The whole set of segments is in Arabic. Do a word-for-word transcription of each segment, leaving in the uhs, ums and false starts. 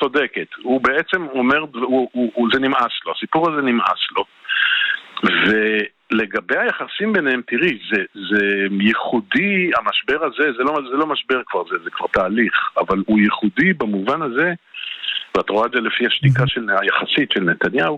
צודקת. הוא בעצם אומר, הוא, הוא, הוא, זה נמאס לו, הסיפור הזה נמאס לו. ולגבי היחסים ביניהם, תראי, זה, זה ייחודי, המשבר הזה, זה לא, זה לא משבר כבר, זה, זה כבר תהליך, אבל הוא ייחודי במובן הזה, ואת רואה את זה לפי השתיקה של, היחסית של נתניהו,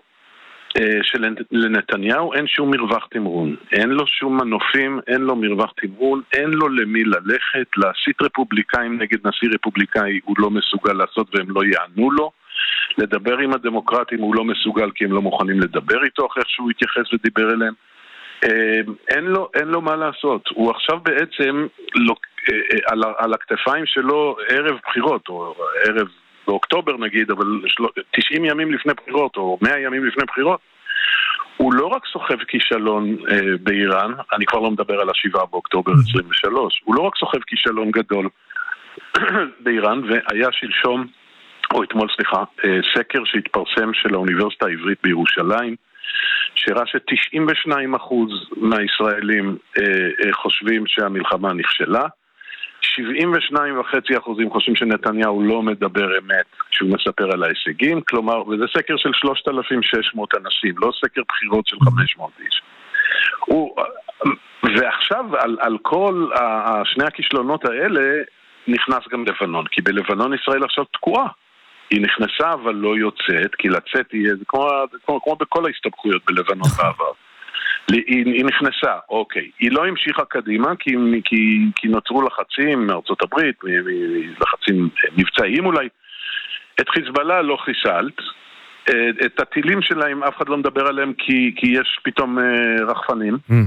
שלנתניהו אין שום מרווח תמרון, אין לו שום מנופים, אין לו מרווח תמרון, אין לו למי ללכת, להסית רפובליקאים נגד נשיא רפובליקאי הוא לא מסוגל לעשות והם לא יענו לו, לדבר עם הדמוקרטים הוא לא מסוגל כי הם לא מוכנים לדבר איתו אחרי שהוא התייחס ודיבר אליהם, אין לו, אין לו מה לעשות, הוא עכשיו בעצם לא, על, על הכתפיים שלו ערב בחירות או ערב באוקטובר נגיד, אבל תשעים ימים לפני בחירות או מאה ימים לפני בחירות, הוא לא רק סוחב כישלון אה, באיראן, אני כבר לא מדבר על השבעה באוקטובר עשרים ושלוש, הוא לא רק סוחב כישלון גדול באיראן, והיה שלשום, או אתמול סליחה, אה, סקר שהתפרסם של האוניברסיטה העברית בירושלים, שהראה ש-תשעים ושניים אחוז מהישראלים אה, אה, חושבים שהמלחמה נכשלה, שבעים ושניים וחצי אחוזים חושבים שנתניהו לא מדבר אמת כשהוא מספר על ההישגים, כלומר, וזה סקר של שלושת אלפים ושש מאות אנשים, לא סקר בחירות של חמש מאות איש. הוא, ועכשיו על, על כל שני הכישלונות האלה נכנס גם לבנון, כי בלבנון ישראל עכשיו תקועה. היא נכנסה אבל לא יוצאת, כי לצאת היא כמו, כמו, כמו בכל ההסתבכויות בלבנון בעבר. היא, היא נכנסה, אוקיי. היא לא המשיכה קדימה כי, כי, כי נוצרו לחצים מארצות הברית, לחצים מבצעיים אולי. את חיזבאללה לא חיסלת. את הטילים שלהם אף אחד לא מדבר עליהם כי, כי יש פתאום רחפנים. Mm.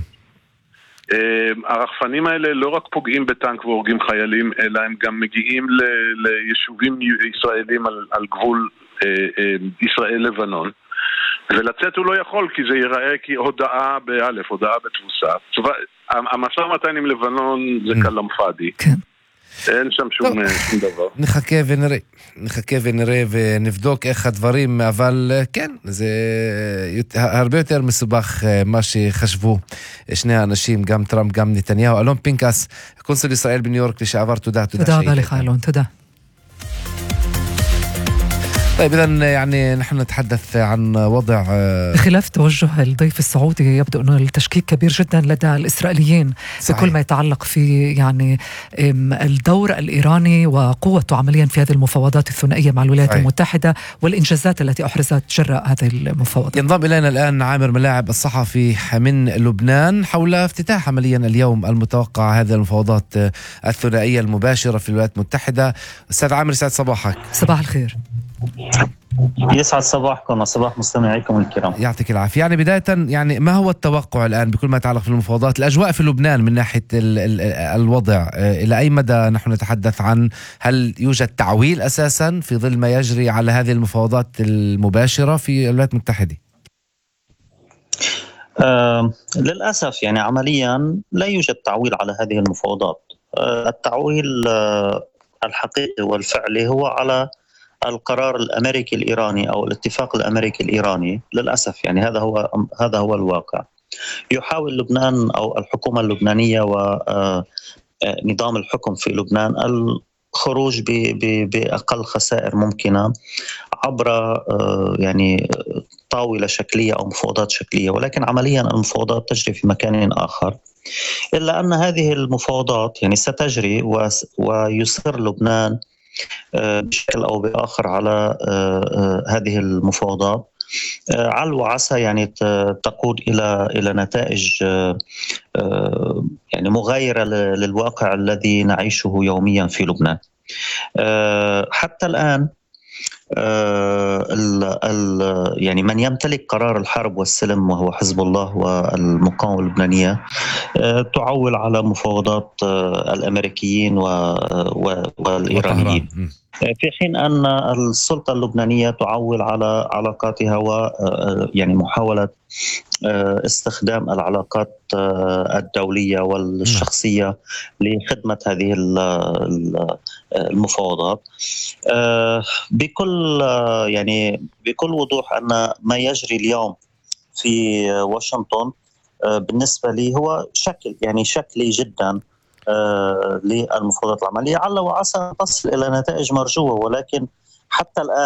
הרחפנים האלה לא רק פוגעים בטנק והורגים חיילים, אלא הם גם מגיעים ל, ליישובים ישראלים על, על גבול ישראל-לבנון. ולצאת הוא לא יכול, כי זה ייראה כהודעה באלף, הודעה בתבוסה. המשא ומתן עם לבנון זה קלמפדי. כן. אין שם שום, שום דבר. נחכה ונראה, נחכה ונראה ונבדוק איך הדברים, אבל כן, זה הרבה יותר מסובך מה שחשבו שני האנשים, גם טראמפ, גם נתניהו. אלון פינקס, קונסול ישראל בניו יורק לשעבר, תודה. תודה רבה לך אלון, תודה. طيب إذن يعني نحن نتحدث عن وضع بخلاف توجه الضيف السعودي، يبدو أنه التشكيك كبير جدا لدى الإسرائيليين صحيح. بكل ما يتعلق في يعني الدور الإيراني وقوته عمليا في هذه المفاوضات الثنائية مع الولايات صحيح. المتحدة والإنجازات التي أحرزت جراء هذه المفاوضات. ينضم إلينا الآن عامر ملاعب الصحفي من لبنان حول افتتاح عمليا اليوم المتوقع هذه المفاوضات الثنائية المباشرة في الولايات المتحدة. أستاذ عامر، سعد صباحك. صباح الخير. يسعد صباحكم وصباح مستمعيكم الكرام. يعطيك العافية. يعني بداية، يعني ما هو التوقع الآن بكل ما يتعلق في المفاوضات، الأجواء في لبنان من ناحية ال ال الوضع، إلى أي مدى نحن نتحدث عن هل يوجد تعويل أساسا في ظل ما يجري على هذه المفاوضات المباشرة في الولايات المتحدة؟ آه للأسف يعني عمليا لا يوجد تعويل على هذه المفاوضات. آه التعويل آه الحقيقي والفعلي هو على القرار الأمريكي الإيراني أو الاتفاق الأمريكي الإيراني. للأسف يعني هذا هو هذا هو الواقع. يحاول لبنان أو الحكومة اللبنانية ونظام الحكم في لبنان الخروج بأقل خسائر ممكنة عبر يعني طاولة شكلية أو مفاوضات شكلية، ولكن عمليا المفاوضات تجري في مكان آخر. إلا أن هذه المفاوضات يعني ستجري ويصر لبنان بشكل أو بآخر على هذه المفاوضات على وعسى يعني تقود إلى إلى نتائج يعني مغايرة للواقع الذي نعيشه يوميا في لبنان. حتى الآن ال ال يعني من يمتلك قرار الحرب والسلم وهو حزب الله والمقاومة اللبنانية تعول على مفاوضات الأمريكيين والإيرانيين، في حين أن السلطة اللبنانية تعول على علاقاتها و يعني محاولة استخدام العلاقات الدولية والشخصية لخدمة هذه المفاوضات. بكل يعني بكل وضوح أن ما يجري اليوم في واشنطن بالنسبة لي هو شكل يعني شكلي جدا للمفاوضات العملية، على وعسى تصل إلى نتائج مرجوة، ولكن حتى الآن